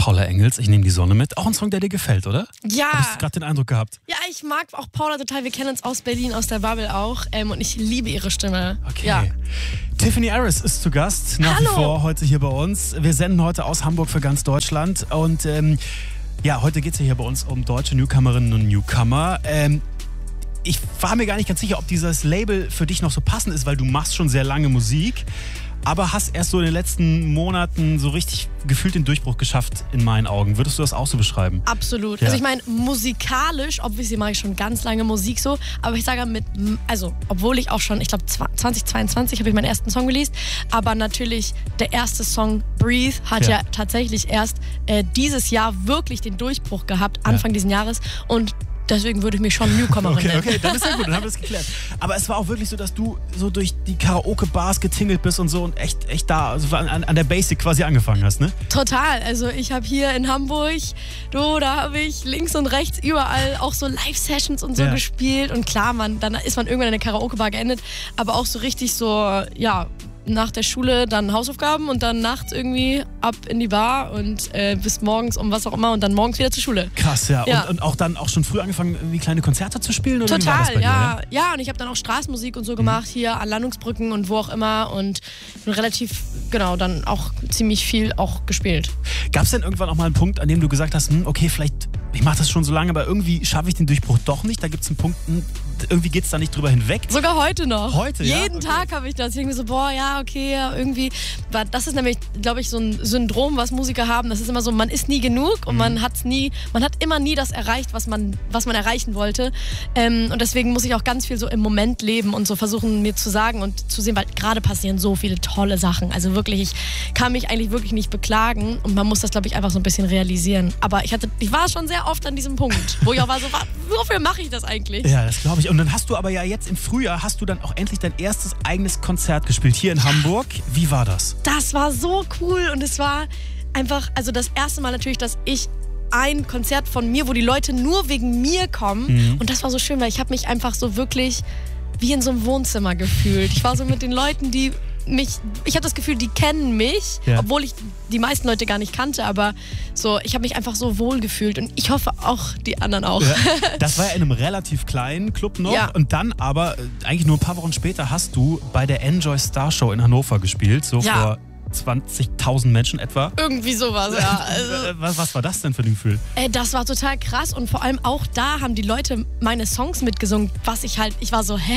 Paula Engels, ich nehme die Sonne mit. Auch ein Song, der dir gefällt, oder? Ja. Hast du gerade den Eindruck gehabt? Ja, ich mag auch Paula total. Wir kennen uns aus Berlin, aus der Bubble auch. Und ich liebe ihre Stimme. Okay. Ja. Tiffany Harris ist zu Gast, nach wie vor heute hier bei uns. Wir senden heute aus Hamburg für ganz Deutschland. Und heute geht es ja hier bei uns um deutsche Newcomerinnen und Newcomer. Ich war mir gar nicht ganz sicher, ob dieses Label für dich noch so passend ist, weil du machst schon sehr lange Musik. Aber hast erst so in den letzten Monaten so richtig gefühlt den Durchbruch geschafft, in meinen Augen. Würdest du das auch so beschreiben? Absolut. Ja. Also ich meine, musikalisch, obviously mache ich schon ganz lange Musik so, aber ich sage obwohl ich auch schon, ich glaube 2022 habe ich meinen ersten Song released, aber natürlich der erste Song Breathe hat ja tatsächlich erst dieses Jahr wirklich den Durchbruch gehabt, Anfang dieses Jahres, und deswegen würde ich mich schon Newcomerin nennen. Okay, dann ist ja gut, dann haben wir das geklärt. Aber es war auch wirklich so, dass du so durch die Karaoke-Bars getingelt bist und so und echt da also an der Basic quasi angefangen hast, ne? Total. Also ich habe hier in Hamburg, da habe ich links und rechts überall auch so Live-Sessions und so gespielt. Und klar, dann ist man irgendwann in der Karaoke-Bar geendet, aber auch so richtig so, nach der Schule dann Hausaufgaben und dann nachts irgendwie ab in die Bar und bis morgens um was auch immer und dann morgens wieder zur Schule. Krass, ja. Und auch dann auch schon früh angefangen, irgendwie kleine Konzerte zu spielen? Oder total, wie war das bei dir, ja. Und ich habe dann auch Straßenmusik und so gemacht, hier an Landungsbrücken und wo auch immer und bin relativ, dann auch ziemlich viel auch gespielt. Gab es denn irgendwann auch mal einen Punkt, an dem du gesagt hast, okay, vielleicht, ich mache das schon so lange, aber irgendwie schaffe ich den Durchbruch doch nicht? Da gibt es einen Punkt, irgendwie geht es da nicht drüber hinweg? Sogar heute noch. Heute, ja? Jeden Tag habe ich das. Ich denke mir so, irgendwie. Das ist nämlich, glaube ich, so ein Syndrom, was Musiker haben. Das ist immer so, man ist nie genug und man hat immer nie das erreicht, was man erreichen wollte. Und deswegen muss ich auch ganz viel so im Moment leben und so versuchen, mir zu sagen und zu sehen, weil gerade passieren so viele tolle Sachen. Also wirklich, ich kann mich eigentlich wirklich nicht beklagen und man muss das, glaube ich, einfach so ein bisschen realisieren. Aber ich war schon sehr oft an diesem Punkt, wo ich auch war so, wofür mache ich das eigentlich? Ja, das glaube ich. Und dann hast du aber ja jetzt im Frühjahr, dann auch endlich dein erstes eigenes Konzert gespielt, hier in Hamburg. Wie war das? Das war so cool und es war einfach, also das erste Mal natürlich, dass ich ein Konzert von mir, wo die Leute nur wegen mir kommen, und das war so schön, weil ich habe mich einfach so wirklich wie in so einem Wohnzimmer gefühlt. Ich war so mit den Leuten, ich habe das Gefühl, die kennen mich, obwohl ich die meisten Leute gar nicht kannte, aber so, ich habe mich einfach so wohl gefühlt und ich hoffe auch die anderen auch. Ja, das war ja in einem relativ kleinen Club noch und dann aber, eigentlich nur ein paar Wochen später, hast du bei der Enjoy Star Show in Hannover gespielt, so vor 20.000 Menschen etwa. Irgendwie sowas, ja. Also, was war das denn für ein Gefühl? Das war total krass und vor allem auch da haben die Leute meine Songs mitgesungen, ich war so,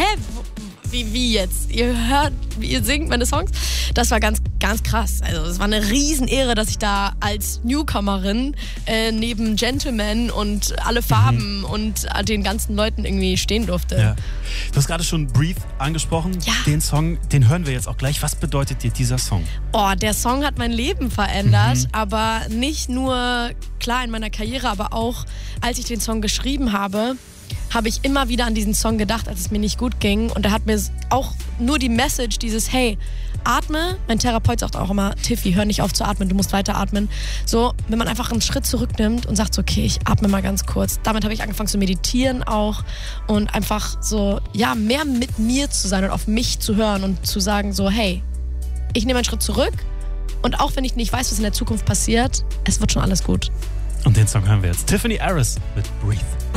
wie jetzt? Ihr singt meine Songs? Das war ganz, ganz krass. Also es war eine Riesenehre, dass ich da als Newcomerin neben Gentleman und alle Farben und den ganzen Leuten irgendwie stehen durfte. Ja. Du hast gerade schon Breathe angesprochen. Ja. Den Song, den hören wir jetzt auch gleich. Was bedeutet dir dieser Song? Oh, der Song hat mein Leben verändert, aber nicht nur, klar, in meiner Karriere, aber auch, als ich den Song geschrieben habe ich immer wieder an diesen Song gedacht, als es mir nicht gut ging. Und da hat mir auch nur die Message, dieses hey, atme. Mein Therapeut sagt auch immer, Tiffy, hör nicht auf zu atmen, du musst weiter atmen. So, wenn man einfach einen Schritt zurücknimmt und sagt so, okay, ich atme mal ganz kurz. Damit habe ich angefangen zu meditieren auch und einfach so, mehr mit mir zu sein und auf mich zu hören und zu sagen so, hey, ich nehme einen Schritt zurück und auch wenn ich nicht weiß, was in der Zukunft passiert, es wird schon alles gut. Und den Song hören wir jetzt. Tiffany Harris mit Breathe.